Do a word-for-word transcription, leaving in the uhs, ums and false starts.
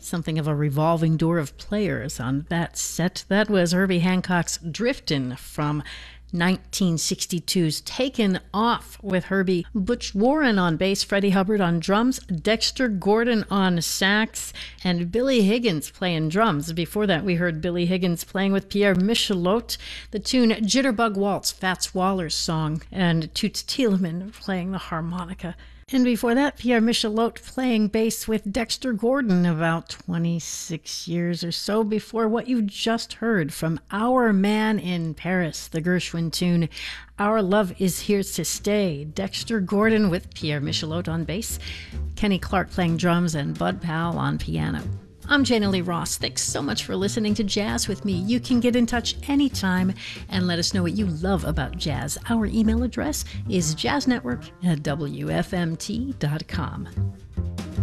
Something of a revolving door of players on that set. That was Herbie Hancock's Driftin' from nineteen sixty-two's Taken Off, with Herbie. Butch Warren on bass, Freddie Hubbard on drums, Dexter Gordon on sax, and Billy Higgins playing drums. Before that, we heard Billy Higgins playing with Pierre Michelot, the tune Jitterbug Waltz, Fats Waller's song, and Toots Thielemans playing the harmonica. And before that, Pierre Michelot playing bass with Dexter Gordon, about twenty-six years or so before what you just heard from Our Man in Paris, the Gershwin tune, Our Love Is Here to Stay. Dexter Gordon with Pierre Michelot on bass, Kenny Clark playing drums, and Bud Powell on piano. I'm Jana Lee Ross. Thanks so much for listening to Jazz with me. You can get in touch anytime and let us know what you love about jazz. Our email address is jazznetwork at w f m t dot com.